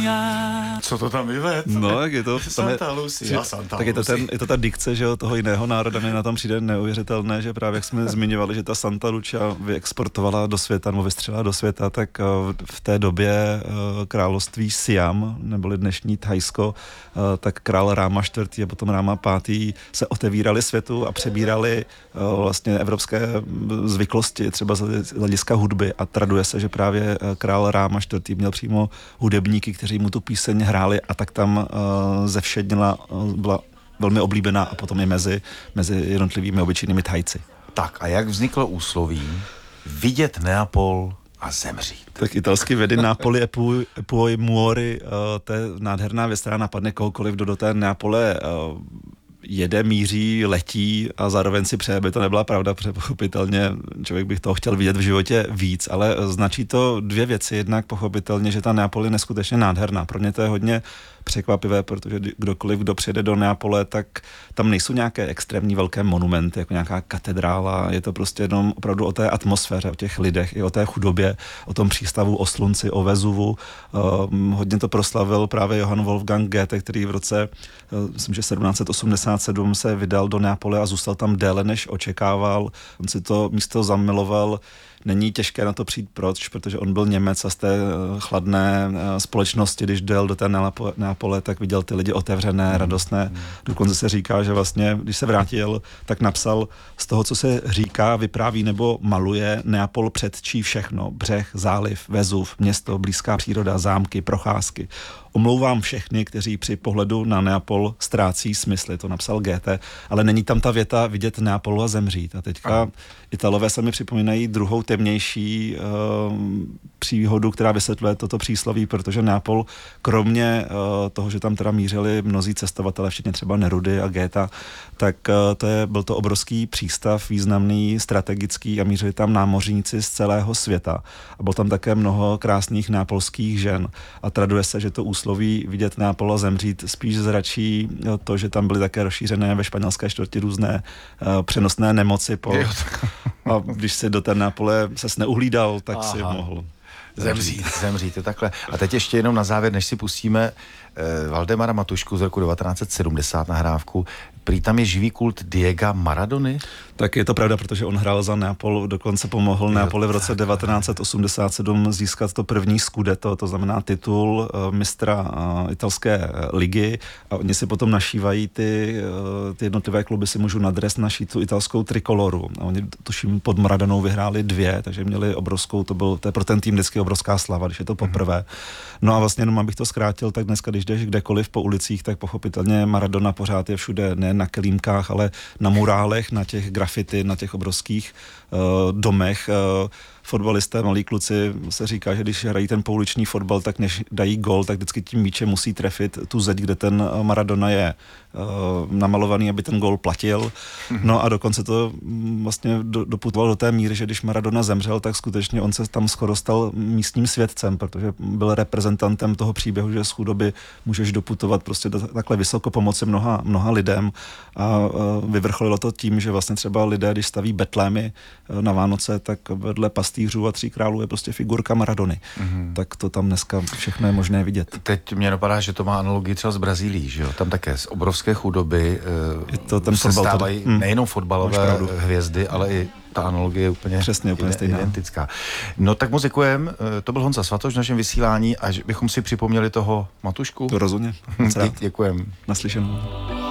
Co to tam vyved? No, jak je to... Santa Lucia, Santa tak je to ta dikce, že jo, toho jiného národa, mě na tom přijde neuvěřitelné, že právě jak jsme zmiňovali, že ta Santa Lucia vyexportovala do světa, nebo vystřelila do světa, tak v té době království Siam, neboli dnešní Thajsko, tak král Ráma IV. A potom Ráma V. se otevírali světu a přebírali vlastně evropské zvyklosti, třeba z hlediska hudby, a traduje se, že právě král Ráma IV. Měl přímo hudebníky, kteří mu tu píseň hráli, a tak tam zevšednila, byla velmi oblíbená a potom i mezi jednotlivými obyčejnými Thajci. Tak a jak vzniklo úsloví vidět Neapol a zemřít? Tak italsky vedy Napoli e poi muori, to je nádherná věc, která napadne kohokoliv, kdo do té Neapole jede, míří, letí a zároveň si přeje, aby to nebyla pravda, protože pochopitelně člověk bych toho chtěl vidět v životě víc, ale značí to dvě věci. Jednak pochopitelně, že ta Neapol je neskutečně nádherná. Pro mě to je hodně překvapivé, protože kdokoliv, kdo přijede do Neapole, tak tam nejsou nějaké extrémní velké monumenty, jako nějaká katedrála, je to prostě jenom opravdu o té atmosféře, o těch lidech, i o té chudobě, o tom přístavu, o slunci, o Vezuvu. Hodně to proslavil právě Johann Wolfgang Goethe, který v roce, myslím, že 1787 se vydal do Neapole a zůstal tam déle, než očekával. On si to místo zamiloval. Není těžké na to přijít, proč, protože on byl Němec a z té chladné společnosti, když dojel do té Neapole, tak viděl ty lidi otevřené, radostné. Dokonce se říká, že vlastně, když se vrátil, tak napsal z toho, co se říká, vypráví nebo maluje, Neapol předčí všechno. Břeh, záliv, Vezuv, město, blízká příroda, zámky, procházky. Omlouvám všechny, kteří při pohledu na Neapol ztrácí smysly, to napsal Goethe, ale není tam ta věta vidět Neapolu a zemřít. A teďka Italové se mi připomínají druhou temnější příhodu, která vysvětluje toto přísloví, protože Neapol, kromě toho, že tam teda mířili mnozí cestovatelé, včetně třeba Nerudy a Goethe, tak byl to obrovský přístav, významný, strategický, a mířili tam námořníci z celého světa. A bylo tam také mnoho krásných neapolských žen. A traduje se, že to úsloví vidět Neapol a zemřít spíš zračí to, že tam byly také rozšířené ve španělské čtvrti různé přenosné nemoci. A když si do té Neapole ses neuhlídal, tak si mohl zemřít, je takhle. A teď ještě jenom na závěr, než si pustíme Valdemara Matušku z roku 1970 nahrávku. Prý tam je živý kult Diega Maradony? Tak je to pravda, protože on hrál za Neapol, dokonce pomohl Neapoli v roce 1987 získat to první scudetto, to znamená titul mistra italské ligy, a oni si potom našívají ty jednotlivé kluby si můžou na dres našít tu italskou trikoloru. A oni, tuším, pod Maradonou vyhráli 2, takže měli obrovskou, to je pro ten tým vždycky obrovská slava, když je to poprvé. No a vlastně jenom abych to zkrátil, tak dneska, když jdeš kdekoliv po ulicích, tak pochopitelně Maradona pořád je všude, ne na kelímkách, ale na murálech, na těch grafity, na těch obrovských domech. Fotbalisté, malí kluci, se říká, že když hrají ten pouliční fotbal, tak než dají gól, tak vždycky tím míčem musí trefit tu zeď, kde ten Maradona je namalovaný, aby ten gól platil. No a dokonce to vlastně doputovalo do té míry, že když Maradona zemřel, tak skutečně on se tam skoro stal místním svědcem, protože byl reprezentantem toho příběhu, že z chudoby můžeš doputovat prostě takhle vysoko, pomoci mnoha lidem, a vyvrcholilo to tím, že vlastně třeba lidé, když staví betlémy na Vánoce, tak vedle pastýřů a 3 králů je prostě figurka Maradony. Tak to tam dneska všechno je možné vidět. Teď mě napadá, že to má analogii třeba z Brazílií, že jo? Tam také z obrovské chudoby se stávají nejenom fotbalové hvězdy, ale i ta analogie je úplně stejná. Identická. No tak moc děkujem. To byl Honza Svatoš v našem vysílání, a bychom si připomněli toho Matušku. To rozhodně. Děkujem. Naslyšenou.